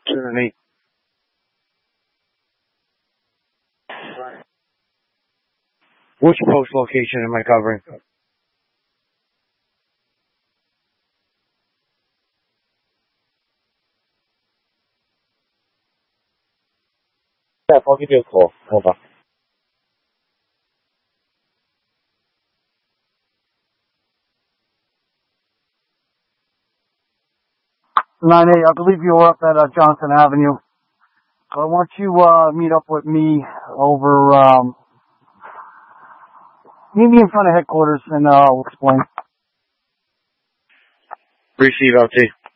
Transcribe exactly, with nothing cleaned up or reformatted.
Underneath. Which post location am I covering? Yeah, I'll give you a call. Hold on. nine eight, I believe you were up at uh, Johnson Avenue. I want you uh meet up with me over, um, meet me in front of headquarters and uh, I'll explain. Receive L T.